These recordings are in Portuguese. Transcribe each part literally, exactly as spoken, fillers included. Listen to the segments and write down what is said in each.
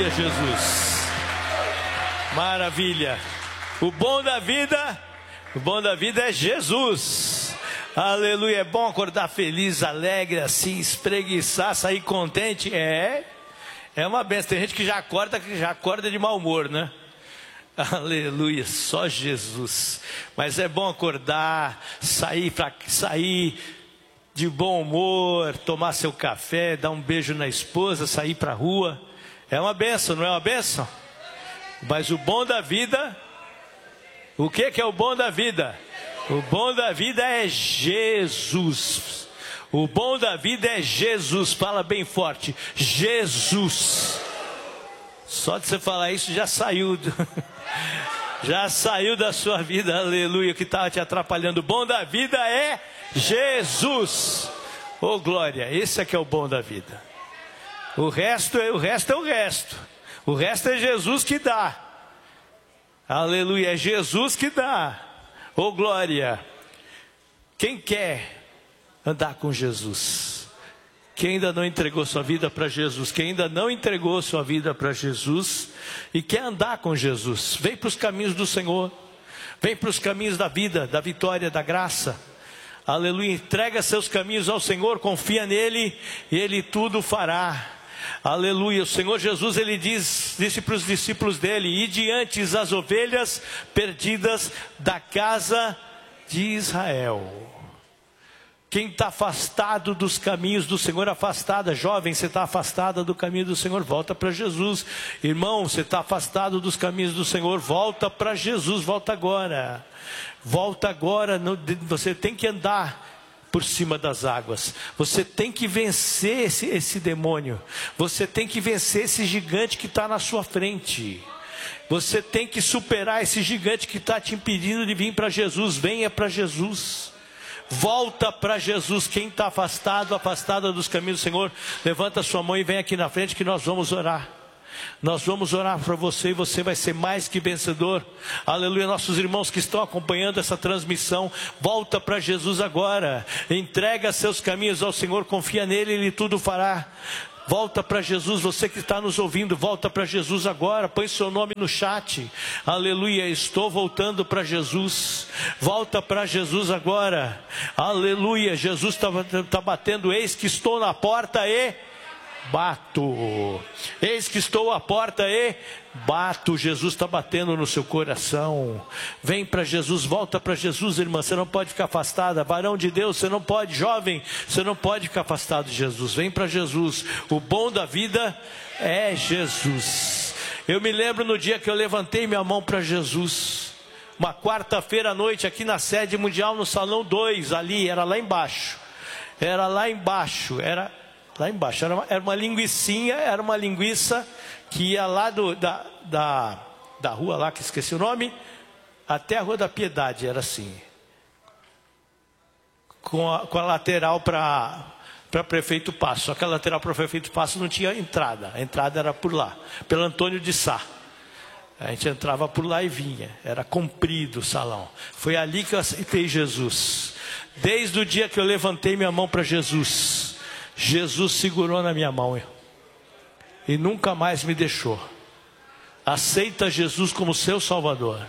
Glória a Jesus. Maravilha. O bom da vida, o bom da vida é Jesus. Aleluia. É bom acordar feliz, alegre, assim, espreguiçar, sair contente. É, é uma benção. Tem gente que já acorda, que já acorda de mau humor, né? Aleluia, só Jesus. Mas é bom acordar, sair para sair de bom humor, tomar seu café, dar um beijo na esposa, sair para a rua. É uma benção, não é uma benção? Mas o bom da vida, o que que é o bom da vida? O bom da vida é Jesus. O bom da vida é Jesus. Fala bem forte, Jesus. Só de você falar isso já saiu do... já saiu da sua vida, aleluia, que estava te atrapalhando. O bom da vida é Jesus. Oh glória, esse é que é o bom da vida. O resto é o resto é o resto. O resto é Jesus que dá. Aleluia, é Jesus que dá. Oh glória. Quem quer andar com Jesus? Quem ainda não entregou sua vida para Jesus, quem ainda não entregou sua vida para Jesus e quer andar com Jesus, vem para os caminhos do Senhor, vem para os caminhos da vida, da vitória, da graça. Aleluia, entrega seus caminhos ao Senhor, confia nele e ele tudo fará. Aleluia, o Senhor Jesus, ele diz, disse para os discípulos dele: ide antes as ovelhas perdidas da casa de Israel. Quem está afastado dos caminhos do Senhor, afastada, jovem, você está afastada do caminho do Senhor, volta para Jesus. Irmão, você está afastado dos caminhos do Senhor, volta para Jesus, volta agora. Volta agora, você tem que andar por cima das águas. Você tem que vencer esse, esse demônio. Você tem que vencer esse gigante que está na sua frente. Você tem que superar esse gigante que está te impedindo de vir para Jesus. Venha para Jesus. Volta para Jesus. Quem está afastado, afastada dos caminhos do Senhor, levanta a sua mão e vem aqui na frente que nós vamos orar. Nós vamos orar para você e você vai ser mais que vencedor. Aleluia, nossos irmãos que estão acompanhando essa transmissão, volta para Jesus agora. Entrega seus caminhos ao Senhor, confia nele, ele tudo fará. Volta para Jesus, você que está nos ouvindo, volta para Jesus agora, põe seu nome no chat. Aleluia, estou voltando para Jesus. Volta para Jesus agora. Aleluia, Jesus está tá batendo, eis que estou na porta e bato. Eis que estou à porta e bato. Jesus está batendo no seu coração. Vem para Jesus, volta para Jesus, irmã. Você não pode ficar afastada. Varão de Deus, você não pode. Jovem, você não pode ficar afastado de Jesus. Vem para Jesus. O bom da vida é Jesus. Eu me lembro no dia que eu levantei minha mão para Jesus, uma quarta-feira à noite, aqui na sede mundial, no salão dois, ali, era lá embaixo. Era lá embaixo, era lá embaixo, era uma, era uma linguicinha, era uma linguiça que ia lá do, da, da, da rua lá, que esqueci o nome, até a Rua da Piedade, era assim. Com a, com a lateral para para Prefeito Passo. Só que a lateral para Prefeito Passo não tinha entrada, a entrada era por lá, pelo Antônio de Sá. A gente entrava por lá e vinha, era comprido o salão. Foi ali que eu aceitei Jesus. Desde o dia que eu levantei minha mão para Jesus, Jesus segurou na minha mão e nunca mais me deixou. Aceita Jesus como seu Salvador.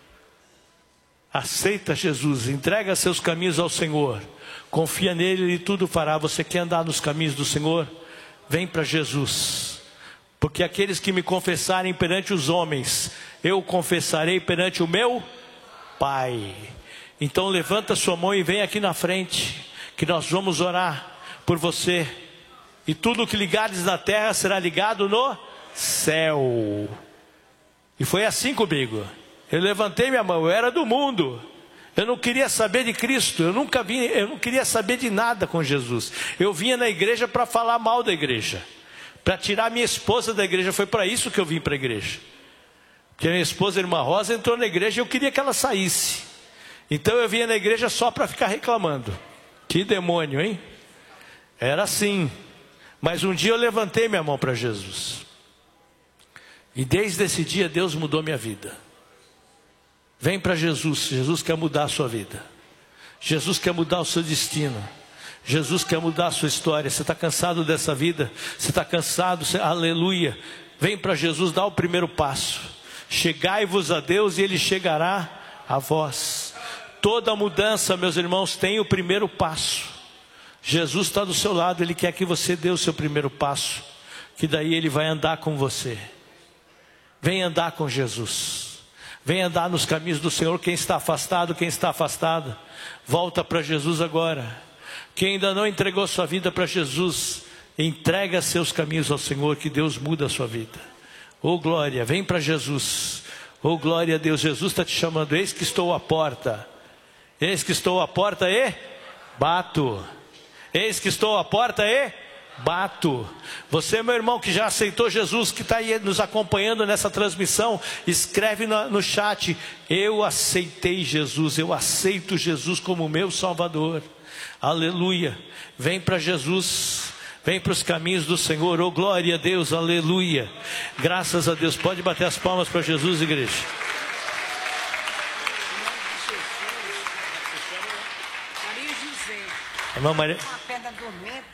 Aceita Jesus, entrega seus caminhos ao Senhor. Confia nele e tudo fará. Você quer andar nos caminhos do Senhor? Vem para Jesus. Porque aqueles que me confessarem perante os homens, eu confessarei perante o meu Pai. Então levanta sua mão e vem aqui na frente, que nós vamos orar por você, e tudo que ligares na terra será ligado no céu. E foi assim comigo. Eu levantei minha mão, eu era do mundo, eu não queria saber de Cristo, eu nunca vim, eu não queria saber de nada com Jesus. Eu vinha na igreja para falar mal da igreja, para tirar minha esposa da igreja. Foi para isso que eu vim para a igreja, porque minha esposa, a irmã Rosa, entrou na igreja e eu queria que ela saísse. Então eu vinha na igreja só para ficar reclamando. Que demônio, hein? Era assim. Mas um dia eu levantei minha mão para Jesus, e desde esse dia Deus mudou minha vida. Vem para Jesus. Jesus quer mudar a sua vida. Jesus quer mudar o seu destino. Jesus quer mudar a sua história. Você está cansado dessa vida? Você está cansado? Você... Aleluia. Vem para Jesus, dá o primeiro passo. Chegai-vos a Deus e Ele chegará a vós. Toda mudança, meus irmãos, tem o primeiro passo. Jesus está do seu lado, Ele quer que você dê o seu primeiro passo, que daí Ele vai andar com você. Vem andar com Jesus. Vem andar nos caminhos do Senhor. Quem está afastado, quem está afastada, volta para Jesus agora. Quem ainda não entregou sua vida para Jesus, entrega seus caminhos ao Senhor, que Deus muda a sua vida. Oh glória, vem para Jesus. Oh glória a Deus, Jesus está te chamando. Eis que estou à porta. Eis que estou à porta e bato. Eis que estou à porta e bato. Você, meu irmão, que já aceitou Jesus, que está aí nos acompanhando nessa transmissão, escreve no, no chat: eu aceitei Jesus, eu aceito Jesus como meu Salvador. Aleluia. Vem para Jesus. Vem para os caminhos do Senhor. Oh glória a Deus, aleluia. Graças a Deus. Pode bater as palmas para Jesus, igreja. Maria José. Irmã Maria. Uma perna dormente.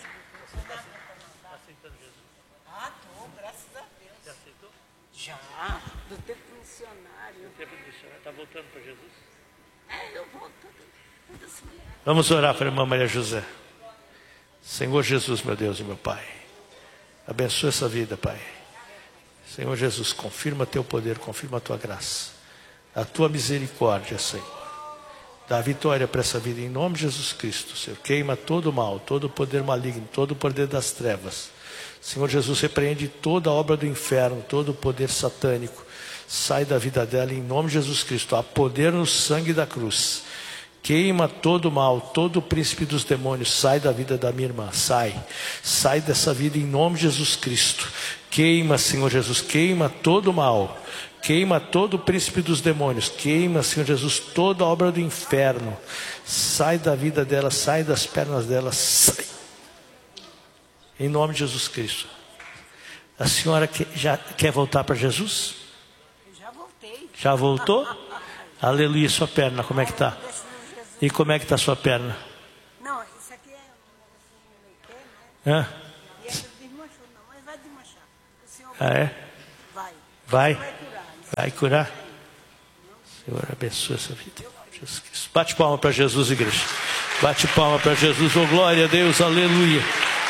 Ah, tô, graças a Deus. Já aceitou? Já. Do tempo missionário. Do tempo missionário. Está voltando para Jesus? É, eu vou tudo, tudo assim. Vamos orar para a irmã Maria José. Senhor Jesus, meu Deus e meu Pai, abençoa essa vida, Pai. Senhor Jesus, confirma teu poder, confirma a tua graça, a tua misericórdia, Senhor. Dá vitória para essa vida em nome de Jesus Cristo, Senhor. Queima todo o mal, todo o poder maligno, todo o poder das trevas. Senhor Jesus, repreende toda a obra do inferno, todo o poder satânico. Sai da vida dela em nome de Jesus Cristo. Há poder no sangue da cruz. Queima todo o mal, todo o príncipe dos demônios. Sai da vida da minha irmã, sai. Sai dessa vida em nome de Jesus Cristo. Queima, Senhor Jesus, queima todo o mal. Queima todo o príncipe dos demônios. Queima, Senhor Jesus, toda a obra do inferno. Sai da vida dela, sai das pernas dela, sai. Em nome de Jesus Cristo. A senhora que já quer voltar para Jesus? Eu já voltei. Já voltou? Aleluia, sua perna, como é que está? E como é que está a sua perna? Não, isso aqui é um negocinho pé, né? Hã? E essa desmanchou, não, mas vai desmanchar. O Senhor Ah, é? vai. Vai? Vai curar. Vai curar? Senhor, abençoa essa vida. Jesus Cristo. Bate palma para Jesus, igreja. Bate palma para Jesus. Oh, glória a Deus, aleluia.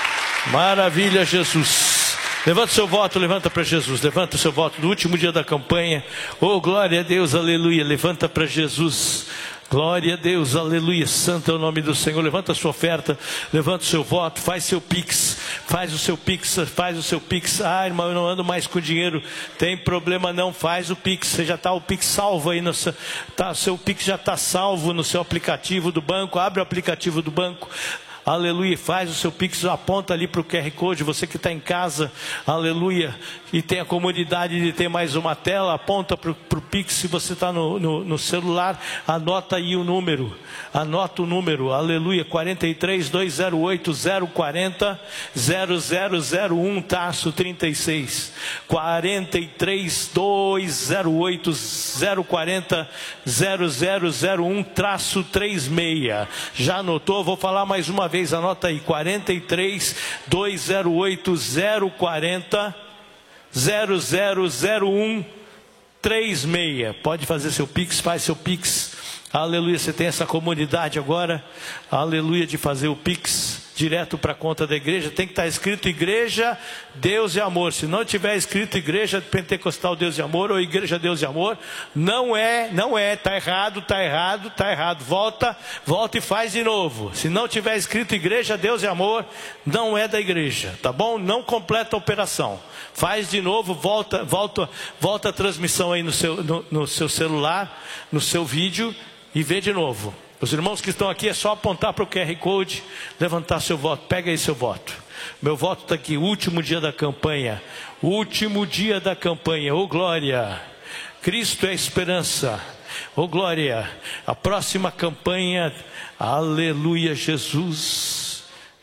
Maravilha, Jesus. Levanta o seu voto, levanta para Jesus. Levanta o seu voto do último dia da campanha. Oh, glória a Deus, aleluia. Levanta para Jesus. Glória a Deus, aleluia, santo é o nome do Senhor. Levanta a sua oferta, levanta o seu voto, faz seu pix, faz o seu pix, faz o seu pix. Ah, irmão, eu não ando mais com dinheiro. Tem problema não, faz o pix. Você já está o pix salvo aí no seu, tá, seu pix já está salvo no seu aplicativo do banco. Abre o aplicativo do banco. Aleluia, faz o seu pix, aponta ali para o Q R Code. Você que está em casa, aleluia, e tem a comodidade de ter mais uma tela, aponta para o pix. Se você está no, no, no celular, anota aí o número, anota o número, aleluia, quatro três dois zero oito zero quatro zero zero zero zero um traço trinta e seis, quatro três dois zero oito zero quatro zero zero zero um traço trinta e seis. Já anotou? Vou falar mais uma vez. Anota aí, quatro três dois zero oito zero quatro zero zero zero um trinta e seis. Pode fazer seu pix, faz seu pix. Aleluia, você tem essa comunidade agora, aleluia, de fazer o pix direto para a conta da igreja. Tem que estar escrito Igreja Deus e Amor. Se não tiver escrito Igreja Pentecostal Deus e Amor ou Igreja Deus e Amor, não é, não é, está errado, está errado, está errado. Volta, volta e faz de novo. Se não tiver escrito Igreja Deus e Amor, não é da igreja, tá bom? Não completa a operação. Faz de novo, volta, volta, volta a transmissão aí no seu, no, no seu celular, no seu vídeo, e vê de novo. Os irmãos que estão aqui, é só apontar para o Q R Code, levantar seu voto. Pega aí seu voto. Meu voto está aqui, último dia da campanha. Último dia da campanha. Oh glória, Cristo é a esperança. Oh glória, a próxima campanha. Aleluia, Jesus.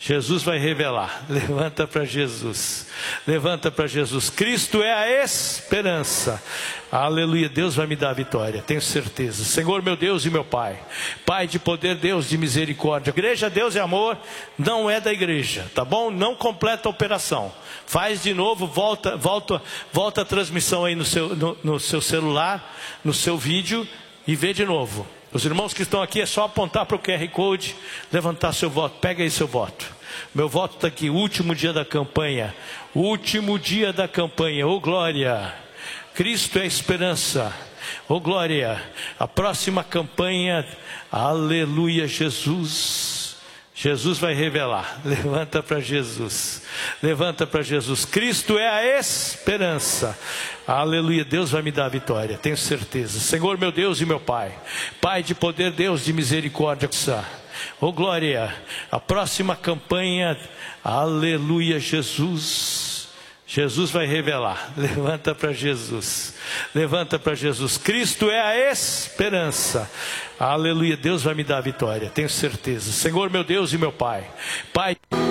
Jesus vai revelar. Levanta para Jesus. Levanta para Jesus. Cristo é a esperança. Aleluia. Deus vai me dar a vitória, tenho certeza. Senhor meu Deus e meu Pai, Pai de poder, Deus de misericórdia. Igreja, Deus é amor, não é da igreja, tá bom? Não completa a operação. Faz de novo, volta, volta, volta a transmissão aí no seu, no, no seu celular, no seu vídeo, e vê de novo. Os irmãos que estão aqui, é só apontar para o Q R Code, levantar seu voto. Pega aí seu voto. Meu voto está aqui, último dia da campanha. Último dia da campanha, ô glória. Cristo é a esperança, ô glória. A próxima campanha, aleluia, Jesus. Jesus vai revelar. Levanta para Jesus. Levanta para Jesus. Cristo é a esperança. Aleluia. Deus vai me dar a vitória, tenho certeza. Senhor meu Deus e meu Pai, Pai de poder, Deus de misericórdia. Oh glória. A próxima campanha, aleluia, Jesus. Jesus vai revelar. Levanta para Jesus. Levanta para Jesus. Cristo é a esperança. Aleluia. Deus vai me dar a vitória, tenho certeza. Senhor meu Deus e meu Pai, Pai